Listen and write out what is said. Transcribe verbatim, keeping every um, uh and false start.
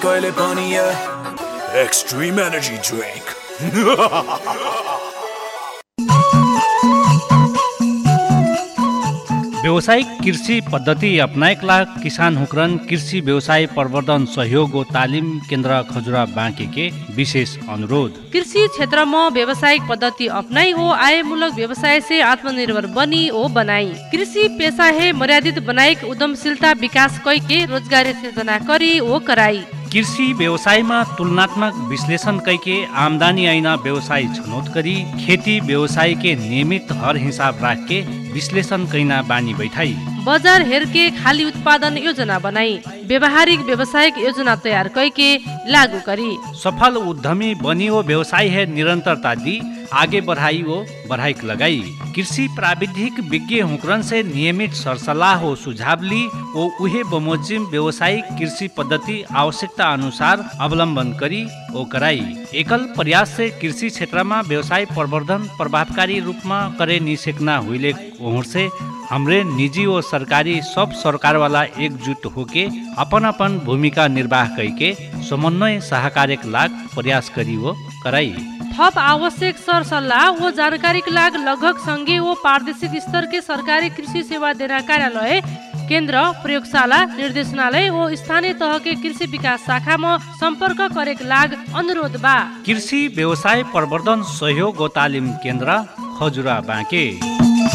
कहिले पनि extreme energy drink. व्यावसायिक कृषि पद्धति अपनाएकला किसान हुक्रन कृषि व्यवसाय प्रवर्धन सहयोग व तालिम केन्द्र खजुरा बाँके के विशेष अनुरोध। कृषि क्षेत्र में व्यावसायिक पद्धति अपनाई हो आयमूलक व्यवसाय से आत्मनिर्भर बनी ओ बनाई। कृषि पेशा है मर्यादित बनाइक उद्यमशीलता विकास कई के रोजगारी सृजना करी ओ कराई। कृषि व्यवसायमा तुलनात्मक विश्लेषण कैके आमदानी ऐना व्यवसाय छनौट करी खेती व्यवसाय के नियमित हर हिसाब राख के विश्लेषण कैना बानी बैठाई। बजार हेर के खाली उत्पादन योजना बनाई व्यवहारिक व्यवसायिक योजना तैयार करके लागू करी। सफल उद्यमी बनी वो व्यवसाय है निरंतरता दी आगे बढ़ाई वो बढ़ाई लगाई। कृषि प्राविधिक विज्ञ हुक्रन से नियमित सरसल्लाह हो सुझाव ली वो उहे बमोजिम व्यवसायिक कृषि पद्धति आवश्यकता अनुसार अवलंबन करी ओ कराई। एकल प्रयास से कृषि क्षेत्र में व्यवसाय प्रवर्धन प्रभावकारी रूप में करे निसेकना हुईले ओहर से हमरे निजी और सरकारी सब सरकार वाला एकजुट होके अपन अपन भूमिका निर्वाह करके समन्वय सहकार्य लाग प्रयास करी वो कराई। थप आवश्यक सर सल्लाह वो जानकारी के लाग लगभग संघीय वो प्रादेशिक स्तर के सरकारी कृषि सेवा देना कार्यालय केंद्र प्रयोगशाला निर्देशनालय वो स्थानीय तह के कृषि विकास शाखा में संपर्क करे के लाग अनुरोध बा। कृषि व्यवसाय प्रवर्धन सहयोग व तालिम केन्द्र खजुरा बाँके।